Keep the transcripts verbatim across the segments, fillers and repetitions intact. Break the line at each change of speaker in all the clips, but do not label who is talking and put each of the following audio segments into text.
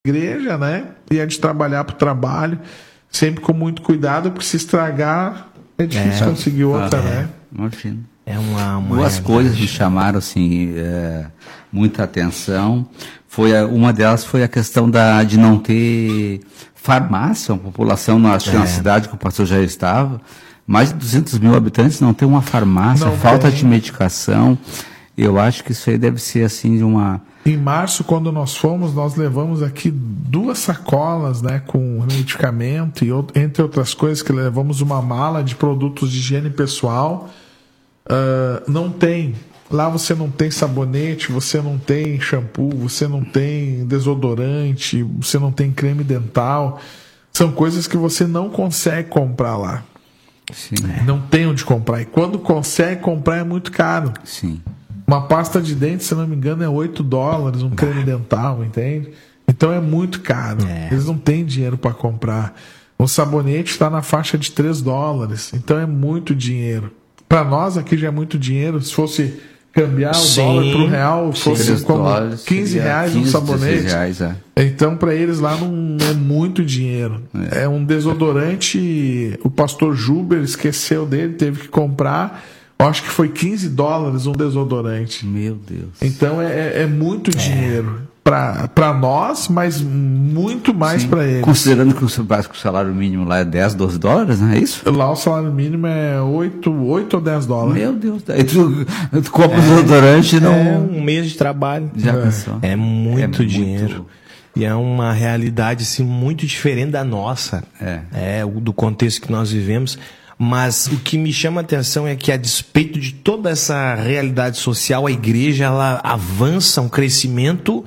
igreja, né? E é de trabalhar para o trabalho, sempre com muito cuidado, porque se estragar é difícil é, conseguir outra, ah, né?
Imagina.
É uma, uma
Duas coisas me chamaram assim é, muita atenção. Foi a, uma delas foi a questão da, de não ter farmácia, uma população na, é. na cidade que o pastor já estava, mais de duzentos mil habitantes não tem uma farmácia, não falta tem. de medicação. Eu acho que isso aí deve ser assim de uma...
Em março, quando nós fomos, nós levamos aqui duas sacolas, né, com medicamento e entre outras coisas, que levamos uma mala de produtos de higiene pessoal. Uh, não tem. Lá você não tem sabonete, você não tem shampoo, você não tem desodorante, você não tem creme dental. São coisas que você não consegue comprar lá.
Sim.
Não tem onde comprar. E quando consegue comprar é muito caro.
Sim.
Uma pasta de dente, se não me engano, é oito dólares, um creme dental, entende? Então é muito caro. É. Eles não têm dinheiro para comprar. O sabonete está na faixa de três dólares. Então é muito dinheiro. Para nós aqui já é muito dinheiro. Se fosse cambiar o Sim. dólar para o real, fosse como quinze reais um sabonete.
Reais, é.
Então para eles lá não é muito dinheiro. É. é um desodorante, o pastor Juber esqueceu dele, teve que comprar. Acho que foi quinze dólares um desodorante.
Meu Deus.
Então é, é muito dinheiro é. para nós, mas muito mais para eles.
Considerando que o, que o salário mínimo lá é dez, doze dólares, não é isso?
Lá o salário mínimo é oito, oito ou dez dólares.
Meu Deus. Aí tu, tu compra o desodorante e não...
É um mês de trabalho.
Já pensou?
É, é muito é dinheiro. Muito... E é uma realidade assim, muito diferente da nossa.
É.
É, do contexto que nós vivemos. Mas o que me chama a atenção é que, a despeito de toda essa realidade social, a igreja ela avança um crescimento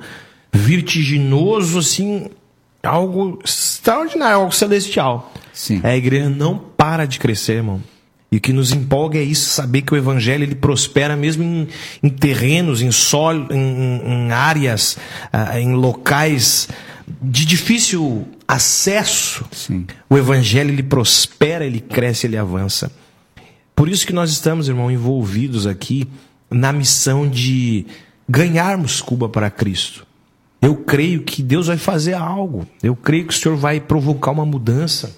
vertiginoso, assim, algo extraordinário, algo celestial.
Sim.
A igreja não para de crescer, irmão. E o que nos empolga é isso, saber que o evangelho ele prospera mesmo em, em terrenos, em, solo, em, em áreas, uh, em locais de difícil acesso.
Sim.
O evangelho ele prospera, ele cresce, ele avança. Por isso que nós estamos, irmão, envolvidos aqui na missão de ganharmos Cuba para Cristo. Eu creio que Deus vai fazer algo. Eu creio que o Senhor vai provocar uma mudança.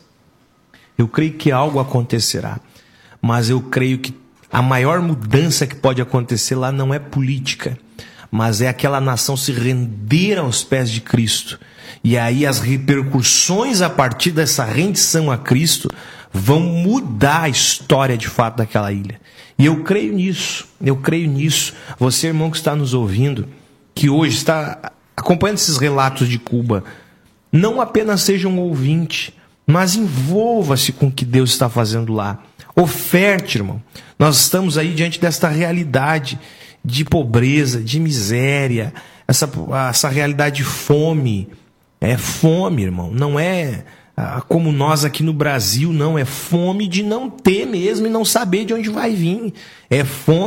Eu creio que algo acontecerá. Mas eu creio que a maior mudança que pode acontecer lá não é política, mas é aquela nação se render aos pés de Cristo. E aí as repercussões a partir dessa rendição a Cristo vão mudar a história de fato daquela ilha. E eu creio nisso, eu creio nisso. Você, irmão que está nos ouvindo, que hoje está acompanhando esses relatos de Cuba, não apenas seja um ouvinte, mas envolva-se com o que Deus está fazendo lá. Oferte, irmão. Nós estamos aí diante desta realidade de pobreza, de miséria, essa, essa realidade de fome. É fome, irmão. Não é ah, como nós aqui no Brasil, não. É fome de não ter mesmo e não saber de onde vai vir. É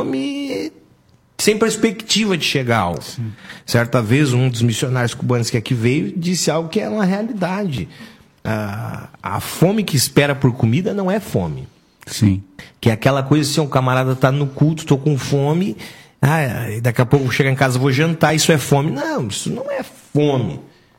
fome sem perspectiva de chegar algo. Sim. Certa vez, um dos missionários cubanos que aqui veio disse algo que é uma realidade. Ah, a fome que espera por comida não é fome.
Sim.
Que é aquela coisa assim, um camarada tá no culto, tô com fome, ah, daqui a pouco chega em casa, vou jantar, isso é fome. Não, isso não é fome.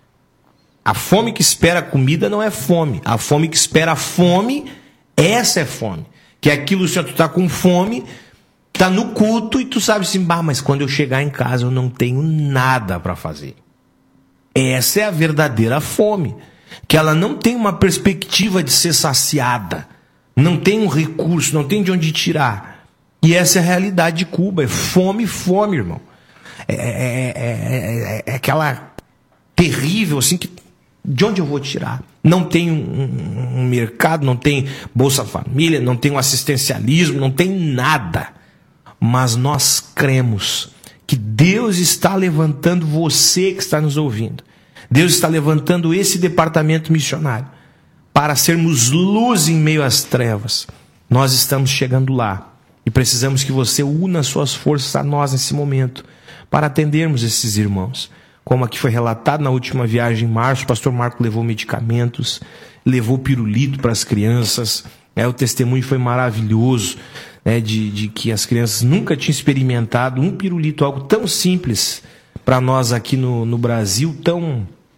A fome que espera a comida não é fome. A fome que espera a fome, essa é fome. Que é aquilo, se tu tá com fome, tá no culto e tu sabe assim, bah, mas quando eu chegar em casa eu não tenho nada para fazer. Essa é a verdadeira fome. Que ela não tem uma perspectiva de ser saciada. Não tem um recurso, não tem de onde tirar. E essa é a realidade de Cuba. É fome, fome, irmão. É, é, é, é, é aquela terrível, assim, que de onde eu vou tirar? Não tem um, um, um mercado, não tem Bolsa Família, não tem um assistencialismo, não tem nada. Mas nós cremos que Deus está levantando você que está nos ouvindo. Deus está levantando esse departamento missionário para sermos luz em meio às trevas. Nós estamos chegando lá e precisamos que você una suas forças a nós nesse momento para atendermos esses irmãos. Como aqui foi relatado na última viagem em março, o pastor Marco levou medicamentos, levou pirulito para as crianças. É, o testemunho foi maravilhoso, né, de, de que as crianças nunca tinham experimentado um pirulito, algo tão simples para nós aqui no, no Brasil, tão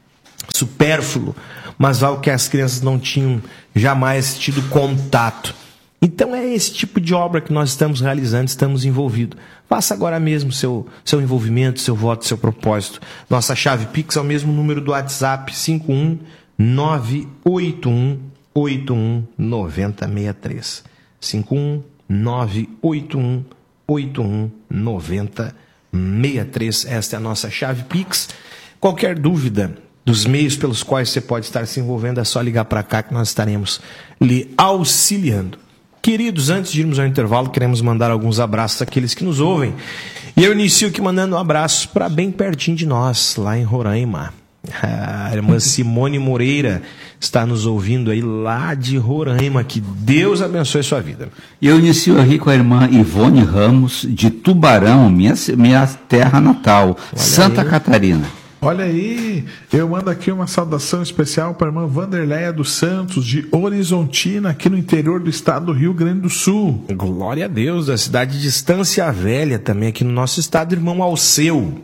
supérfluo, mas algo que as crianças não tinham jamais tido contato. Então é esse tipo de obra que nós estamos realizando, estamos envolvidos. Faça agora mesmo seu, seu envolvimento, seu voto, seu propósito. Nossa chave Pix é o mesmo número do WhatsApp, cinco um nove oito um oito um nove zero seis três. cinco um nove oito um oito um nove zero seis três. Esta é a nossa chave Pix. Qualquer dúvida dos meios pelos quais você pode estar se envolvendo, é só ligar para cá que nós estaremos lhe auxiliando. Queridos, antes de irmos ao intervalo, queremos mandar alguns abraços àqueles que nos ouvem. E eu inicio aqui mandando um abraço para bem pertinho de nós, lá em Roraima. A irmã Simone Moreira está nos ouvindo aí lá de Roraima. Que Deus abençoe sua vida.
E eu inicio aqui com a irmã Ivone Ramos, de Tubarão, minha, minha terra natal, Olha Santa aí. Catarina.
Olha aí, eu mando aqui uma saudação especial para a irmã Vanderleia dos Santos, de Horizontina, aqui no interior do estado do Rio Grande do Sul.
Glória a Deus, da cidade de Estância Velha, também aqui no nosso estado, irmão Alceu.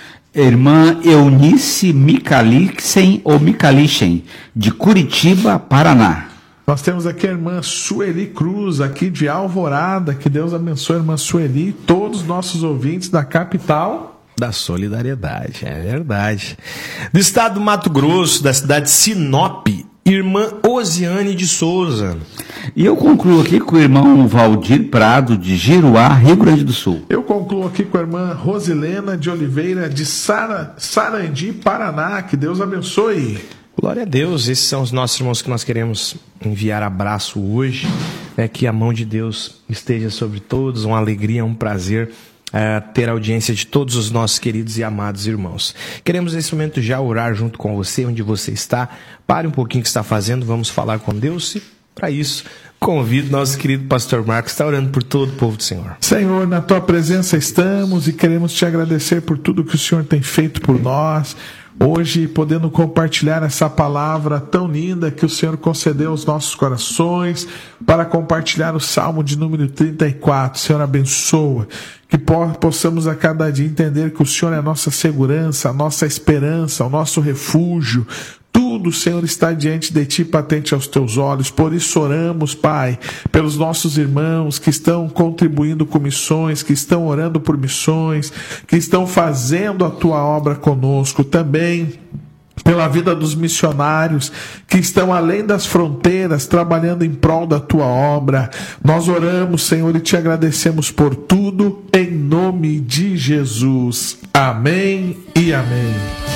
Irmã Eunice Micalixen, ou Micalixen, de Curitiba, Paraná.
Nós temos aqui a irmã Sueli Cruz, aqui de Alvorada. Que Deus abençoe a irmã Sueli e todos os nossos ouvintes da capital
da solidariedade, é verdade. Do estado do Mato Grosso, da cidade de Sinop, irmã Osiane de Souza.
E eu concluo aqui com o irmão Valdir Prado, de Giruá, Rio Grande do Sul.
Eu concluo aqui com a irmã Rosilena de Oliveira, de Sara, Sarandi, Paraná. Que Deus abençoe.
Glória a Deus, esses são os nossos irmãos que nós queremos enviar abraço hoje. É que a mão de Deus esteja sobre todos, uma alegria, um prazer é, ter a audiência de todos os nossos queridos e amados irmãos. Queremos nesse momento já orar junto com você, onde você está. Pare um pouquinho o que está fazendo, vamos falar com Deus e para isso convido nosso querido pastor Marcos, está orando por todo o povo do Senhor.
Senhor, na tua presença estamos e queremos te agradecer por tudo que o Senhor tem feito por nós. Hoje, podendo compartilhar essa palavra tão linda que o Senhor concedeu aos nossos corações, para compartilhar o Salmo de número trinta e quatro. Senhor, abençoa, que possamos a cada dia entender que o Senhor é a nossa segurança, a nossa esperança, o nosso refúgio. Tudo, Senhor, está diante de Ti, patente aos Teus olhos. Por isso oramos, Pai, pelos nossos irmãos que estão contribuindo com missões, que estão orando por missões, que estão fazendo a Tua obra conosco. Também pela vida dos missionários que estão além das fronteiras, trabalhando em prol da Tua obra. Nós oramos, Senhor, e Te agradecemos por tudo, em nome de Jesus. Amém e amém.